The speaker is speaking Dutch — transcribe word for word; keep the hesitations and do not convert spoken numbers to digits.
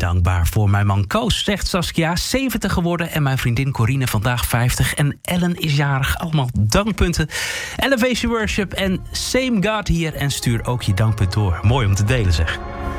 dankbaar voor mijn man Koos, zegt Saskia, zeventig geworden. En mijn vriendin Corine, vandaag vijftig. En Ellen is jarig. Allemaal dankpunten. Elevation Worship en Same God hier. En stuur ook je dankpunt door. Mooi om te delen, zeg.